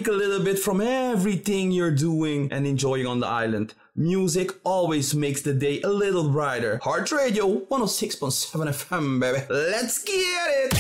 drink a little bit from everything you're doing and enjoying on the island. Music always makes the day a little brighter. Heart Radio 106.7 FM, baby. Let's get it!